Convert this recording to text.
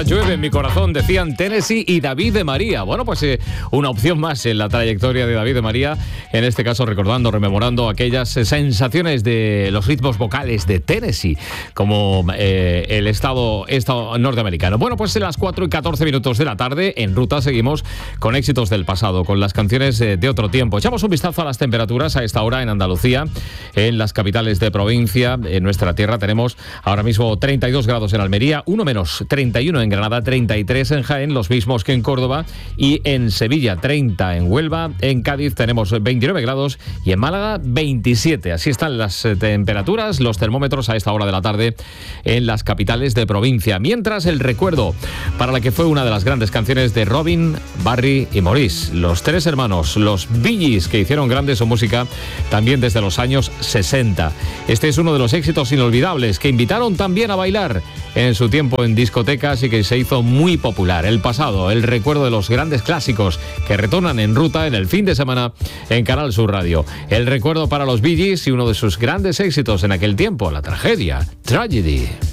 Ahora llueve en mi corazón, decían Tennessee y David de María. Bueno, pues una opción más en la trayectoria de David de María, en este caso rememorando aquellas sensaciones de los ritmos vocales de Tennessee, como el estado norteamericano. Bueno, pues en las 4:14 de la tarde, en ruta, seguimos con éxitos del pasado, con las canciones de otro tiempo. Echamos un vistazo a las temperaturas a esta hora en Andalucía, en las capitales de provincia. En nuestra tierra tenemos ahora mismo 32 grados en Almería, 1 menos, 31 en Granada, 33 en Jaén, los mismos que en Córdoba, y en Sevilla 30 en Huelva, en Cádiz tenemos 29 grados y en Málaga 27. Así están las temperaturas, los termómetros a esta hora de la tarde en las capitales de provincia. Mientras, el recuerdo para la que fue una de las grandes canciones de Robin, Barry y Maurice, los tres hermanos, los Bee Gees, que hicieron grande su música también desde los años 60. Este es uno de los éxitos inolvidables que invitaron también a bailar en su tiempo en discotecas y que se hizo muy popular. El pasado, el recuerdo de los grandes clásicos que retornan en ruta en el fin de semana en Canal Sur Radio. El recuerdo para los Bee Gees y uno de sus grandes éxitos en aquel tiempo, la tragedia, Tragedy.